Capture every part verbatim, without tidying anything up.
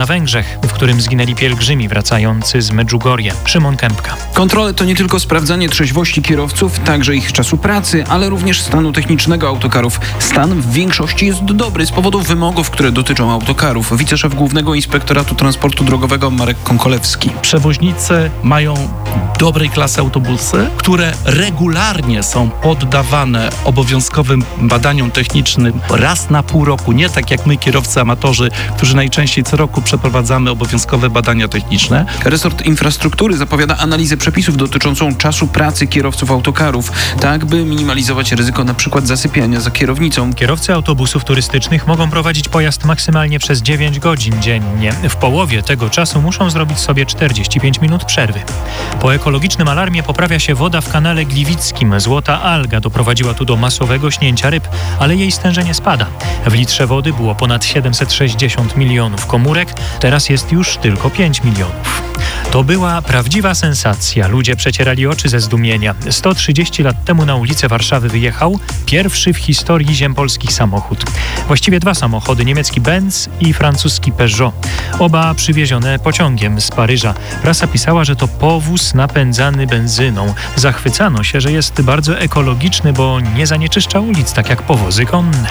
Węgrzech, w którym zginęli pielgrzymi wracający z Medjugorje. Szymon Kępka. Kontrole to nie tylko sprawdzanie trzeźwości kierowców, także ich czasu pracy, ale również stanu technicznego autokarów. Stan w większości jest dobry z powodu wymogów, które dotyczą autokarów. Wiceszef Głównego Inspektoratu Transportu Drogowego Marek Konkolewski. Przewoźnicy mają dobrej klasy autobusy, które regularnie są poddawane obowiązkowym badaniom technicznym raz na pół roku. Nie tak jak my, kierowcy amatorzy, którzy najczęściej co roku przeprowadzamy obowiązkowe badania techniczne. Resort Infrastruktury zapowiada analizę przepisów dotyczącą czasu pracy kierowców autokarów, tak by minimalizować ryzyko na przykład zasypiania za kierownicą. Kierowcy autobusów turystycznych mogą prowadzić pojazd maksymalnie przez dziewięć godzin dziennie. W połowie tego czasu muszą zrobić sobie czterdzieści pięć minut przerwy. Po ekologicznym alarmie poprawia się woda w kanale gliwickim. Złota alga doprowadziła tu do masowego śnięcia ryb, ale jej stężenie spada. W litrze wody było ponad siedemset sześćdziesiąt milionów komórek, teraz jest już tylko pięć milionów. To była prawdziwa sensacja. Ludzie przecierali oczy ze zdumienia. sto trzydzieści lat temu na ulicę Warszawy wyjechał pierwszy w historii ziem polskich samochód. Właściwie dwa samochody, niemiecki Benz i francuski Peugeot. Oba przywiezione pociągiem z Paryża. Prasa pisała, że to powóz napędzany benzyną. Zachwycano się, że jest bardzo ekologiczny, bo nie zanieczyszcza ulic, tak jak powozy konne.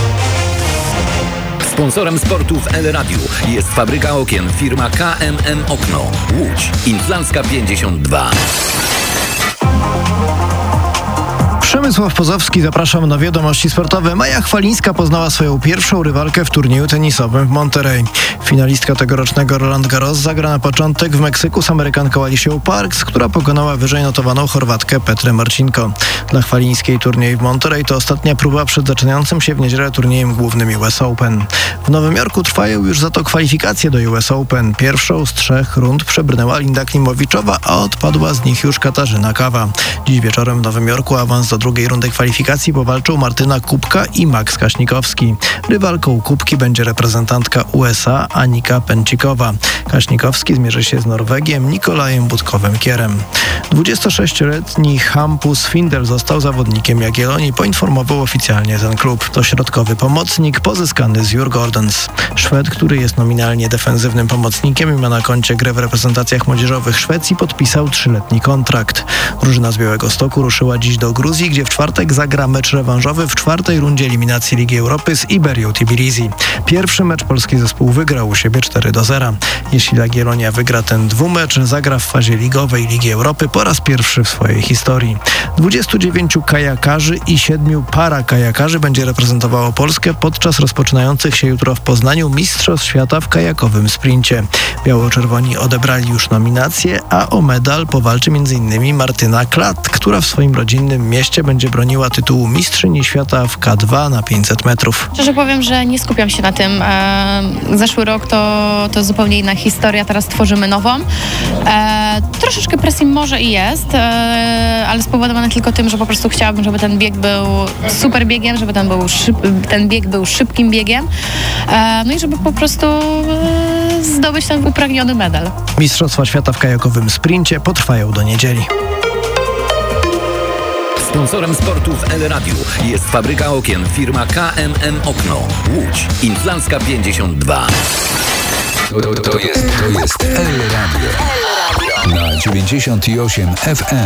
Sponsorem sportu w El Radiu jest fabryka okien firma K M M Okno. Łódź. Inflancka pięćdziesiąt dwa. Przemysław Pozowski, zapraszam na wiadomości sportowe. Maja Chwalińska poznała swoją pierwszą rywalkę w turnieju tenisowym w Monterey. Finalistka tegorocznego Roland Garros zagra na początek w Meksyku z Amerykanką Alicią Parks, która pokonała wyżej notowaną Chorwatkę Petrę Marcinko. Dla Chwalińskiej turniej w Monterey to ostatnia próba przed zaczynającym się w niedzielę turniejem głównym U S Open. W Nowym Jorku trwają już za to kwalifikacje do U S Open. Pierwszą z trzech rund przebrnęła Linda Klimowiczowa, a odpadła z nich już Katarzyna Kawa. Dziś wieczorem w Nowym Jorku awans do drugiej rundy kwalifikacji powalczą Martyna Kubka i Max Kaśnikowski. Rywalką Kubki będzie reprezentantka U S A Anika Pęcikowa. Kaśnikowski zmierzy się z Norwegiem Nikolajem Budkowem-Kierem. dwudziestosześcioletni Hampus Findel został zawodnikiem Jagiellonii, poinformował oficjalnie ten klub. To środkowy pomocnik pozyskany z Djurgårdens. Szwed, który jest nominalnie defensywnym pomocnikiem i ma na koncie grę w reprezentacjach młodzieżowych Szwecji, podpisał trzyletni kontrakt. Drużyna z Białegostoku ruszyła dziś do Gruzji, gdzie w czwartek zagra mecz rewanżowy w czwartej rundzie eliminacji Ligi Europy z Iberią Tbilisi. Pierwszy mecz polski zespół wygrał u siebie cztery do zera. Jeśli Jagiellonia wygra ten dwumecz, zagra w fazie ligowej Ligi Europy po raz pierwszy w swojej historii. dwudziestu dziewięciu kajakarzy i siedmiu parakajakarzy będzie reprezentowało Polskę podczas rozpoczynających się jutro w Poznaniu Mistrzostw Świata w kajakowym sprincie. Biało-czerwoni odebrali już nominacje, a o medal powalczy między innymi Martyna Klat, która w swoim rodzinnym mieście będzie broniła tytułu mistrzyni świata w K dwa na pięćset metrów. Szczerze powiem, że nie skupiam się na tym. E, zeszły rok to, to zupełnie inna historia, teraz tworzymy nową. E, troszeczkę presji może i jest, e, ale spowodowane tylko tym, że po prostu chciałabym, żeby ten bieg był super biegiem, żeby ten, był szyb, ten bieg był szybkim biegiem, e, no i żeby po prostu e, zdobyć ten upragniony medal. Mistrzostwa Świata w kajakowym sprincie potrwają do niedzieli. Sponsorem sportu w El Radiu jest fabryka okien firma K M M Okno. Łódź. Inflancka pięćdziesiąt dwa. To, to, to jest, to jest El Radio na dziewięćdziesiąt osiem F M.